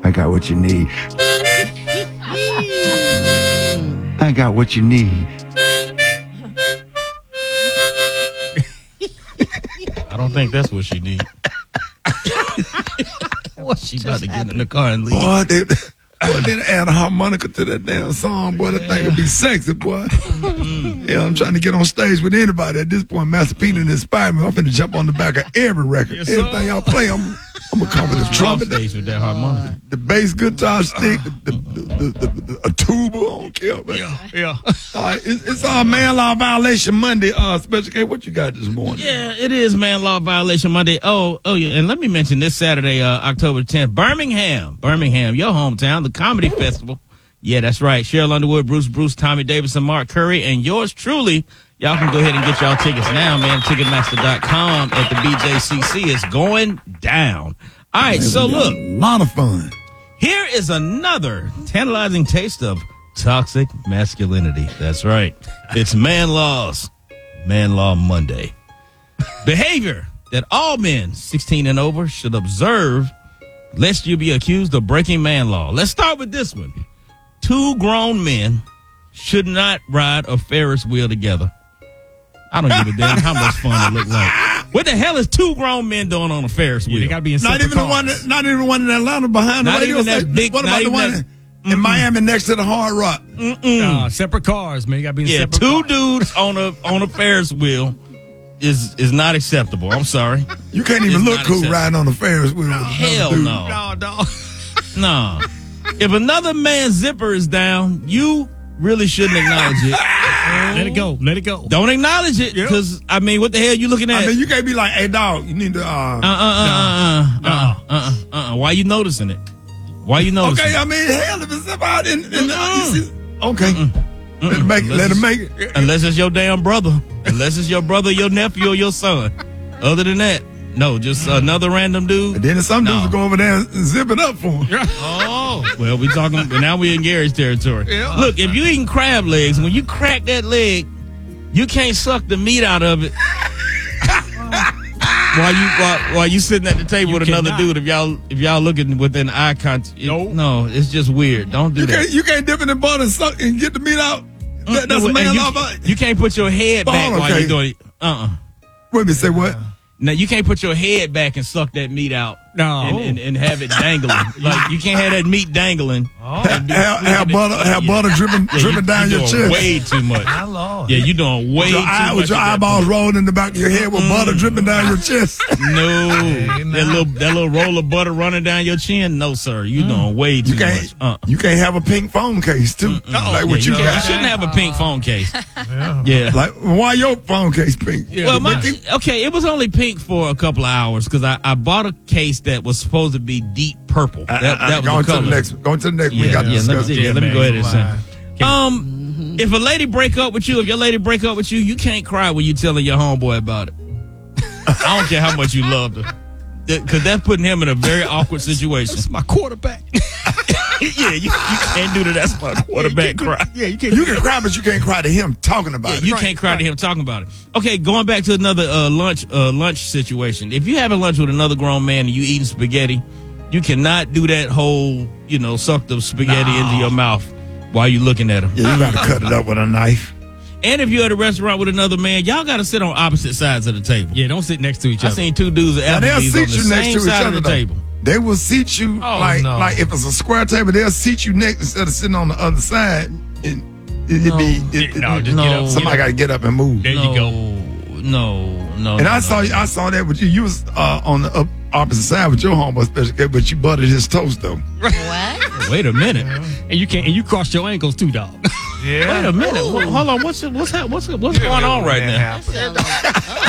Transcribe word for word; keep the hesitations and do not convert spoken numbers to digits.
I got what you need. I got what you need. I don't think that's what she needs. What she about to get in the car and leave? Boy, they, boy, they add a harmonica to that damn song, boy. That thing would be sexy, boy. Mm. Yeah, I'm trying to get on stage with anybody. At this point, Master P done inspired me. I'm finna jump on the back of every record. Yes, Everything y'all play, I'm, I'm gonna come with the trumpet, Stage with that harmonica. the bass guitar stick, the, the, the, the, the, a tuba. I don't care, man. Yeah, yeah. All right, it's, it's our Man Law Violation Monday. Uh, Special K, what you got this morning? Yeah, it is Man Law Violation Monday. Oh, oh yeah, and let me mention this Saturday, uh, October tenth, Birmingham, Birmingham, your hometown, the Comedy Festival. Yeah, that's right. Cheryl Underwood, Bruce Bruce, Tommy Davidson, Mark Curry, and yours truly. Y'all can go ahead and get y'all tickets now, man. Ticketmaster dot com at the B J C C. It's going down. All right, Man, so we got look. a lot of fun. Here is another tantalizing taste of toxic masculinity. That's right. It's Man Law's Man Law Monday. Behavior that all men sixteen and over should observe lest you be accused of breaking man law. Let's start with this one. Two grown men should not ride a Ferris wheel together. I don't give a damn how much fun it look like. What the hell is two grown men doing on a Ferris wheel? Yeah, they gotta be in Not separate even the one, cars. that, not even the one in Atlanta behind the Not radio even that station. big- What not about the even one that- in, in Miami next to the Hard Rock? Uh, separate cars, man. You gotta be in Yeah, separate two cars. dudes on a on a Ferris wheel is is not acceptable. I'm sorry. You can't even It's look not cool acceptable. riding on the Ferris wheel. with another Hell dude. no. No, no. No. If another man's zipper is down, you really shouldn't acknowledge it. Let it go. Let it go. Don't acknowledge it, Yep. because I mean, what the hell you looking at? I mean, you can't be like, hey, dog, you need to. uh, Uh, uh, uh, uh, uh, uh, uh, uh. Why you noticing it? Why you noticing? okay, it? I mean, hell, if it's about in, in the, Mm-mm. you see, okay, let him make it. Let him make it. Unless it's your damn brother. Unless it's your brother, your nephew, or your son. Other than that, no, just another random dude. And then some No. dudes will go over there and zip it up for him. Oh, well, we talking. Now we in Gary's territory. Look, if you eating crab legs, when you crack that leg, you can't suck the meat out of it. while you while, while you sitting at the table You with another cannot. dude, if y'all if y'all looking within eye contact, it- Nope. no, it's just weird. Don't do You that. can't, you can't dip it in butter and suck and get the meat out. That, that's No, a man and you, law. But you can't put your head back Oh, while okay. you're doing it. Uh uh wait a minute, say what? Now you can't put your head back and suck that meat out. No. and, and, and have it dangling. Like you can't have that meat dangling. Have, have, have butter, have Yeah. butter dripping, Yeah, dripping you, down you your doing chest. way too much. My Lord. Yeah, you doing way Your too eye, much. with your at that eyeballs point. rolling in the back of your head with butter dripping down your chest. No, that little that little roll of butter running down your chin. No, sir, you doing way too You can't. much. Uh, You can't have a pink phone case too, like yeah, what you you, got. you shouldn't have a pink phone case. Yeah. Like, why your phone case pink? Well, my, okay, it was only pink for a couple of hours because I, I bought a case that was supposed to be deep purple. That, Uh, uh, that was going the to color. the next. Going to the next. we Yeah, got to yeah, let me, discuss. yeah, let me go ahead and say. Wow. Um, if a lady break up with you, if your lady break up with you, you can't cry when you telling your homeboy about it. I don't care how much you love her, because that's putting him in a very awkward situation. That's my quarterback. Yeah, you, you can't do that. That's my quarterback cry. Yeah, you can't. You can cry, but you can't cry to him talking about Yeah, it. you Right. can't cry to him talking about it. Okay, going back to another uh, lunch uh, lunch situation. If you having lunch with another grown man and you eating spaghetti, you cannot do that whole, you know, suck the spaghetti No. into your mouth while you looking at him. Yeah, you got to cut it up with a knife. And if you're at a restaurant with another man, y'all got to sit on opposite sides of the table. Yeah, don't sit next to each I other. seen two dudes Now at they'll Applebee's on the seat you next same to each side other. of the though. table. They will seat you Oh, like no. like if it's a square table, they'll seat you next instead of sitting on the other side. And it'd No. be it, it, No, just No. get up. somebody got to get up and move. There no, you go. No, no. And no, I saw no. I saw that with you. You was uh, on the up, opposite side with your homeboy, special, but you buttered his toast though. What? Wait a minute. And you can't. And you cross your ankles too, dog. Wait a minute. Hold on. What's what's what's what's, what's going on right now? Sounds like-